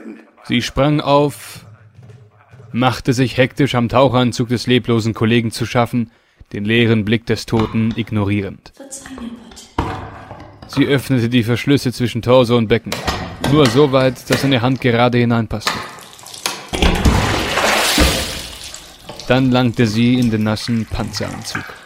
Sie sprang auf, machte sich hektisch am Taucheranzug des leblosen Kollegen zu schaffen, den leeren Blick des Toten ignorierend. Verzeih mir, Gott. Sie öffnete die Verschlüsse zwischen Torso und Becken, nur so weit, dass seine Hand gerade hineinpasste. Dann langte sie in den nassen Panzeranzug.